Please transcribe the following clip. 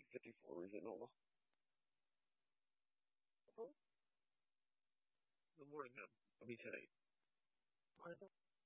54, is it normal? Good morning, ma'am. I'll be today.